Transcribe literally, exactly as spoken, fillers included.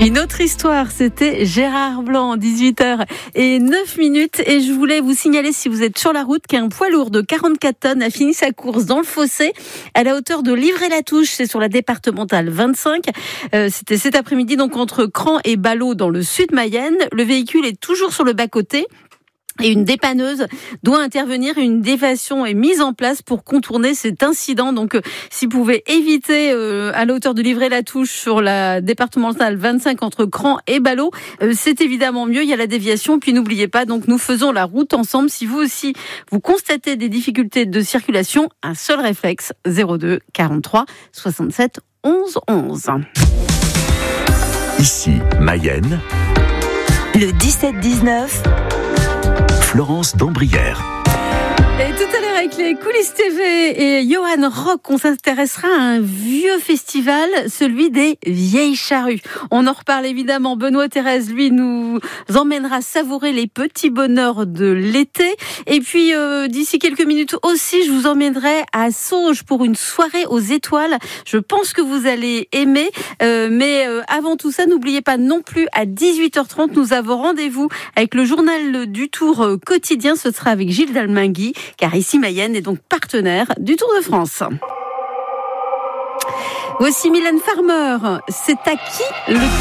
Une autre histoire, c'était Gérard Blanc, dix-huit heures et neuf minutes. Et je voulais vous signaler, si vous êtes sur la route, qu'un poids lourd de quarante-quatre tonnes a fini sa course dans le fossé à la hauteur de Livray-la-Touche. C'est sur la départementale vingt-cinq. Euh, c'était cet après-midi, donc entre Cran et Ballot dans le sud Mayenne. Le véhicule est toujours sur le bas-côté. Et une dépanneuse doit intervenir, une déviation est mise en place pour contourner cet incident. Donc, euh, si vous pouvez éviter euh, à la hauteur de Livray-la-Touche sur la départementale vingt-cinq entre Cran et Ballot, euh, c'est évidemment mieux. Il y a la déviation. Puis n'oubliez pas, donc nous faisons la route ensemble. Si vous aussi vous constatez des difficultés de circulation, un seul réflexe: zéro deux quarante-trois soixante-sept onze onze. Ici Mayenne, le dix-sept dix-neuf. Florence d'Ambrières. Et tout à l'heure, avec les coulisses T V et Johan Rock, on s'intéressera à un vieux festival, celui des Vieilles Charrues. On en reparle évidemment. Benoît Thérèse, lui, nous emmènera savourer les petits bonheurs de l'été. Et puis, euh, d'ici quelques minutes aussi, je vous emmènerai à Sauges pour une soirée aux étoiles. Je pense que vous allez aimer. Euh, mais euh, avant tout ça, n'oubliez pas non plus, à dix-huit heures trente, nous avons rendez-vous avec le journal du Tour quotidien. Ce sera avec Gilles Dalmingui, car ici Mayenne est donc partenaire du Tour de France. Voici Mylène Farmer, c'est à qui le tour ?